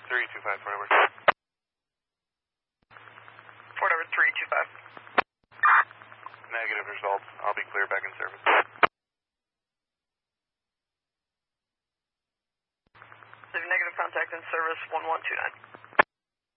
325, Fort Edward. Fort Edward 325. Negative results. I'll be clear back in service. Negative contact in service 1129.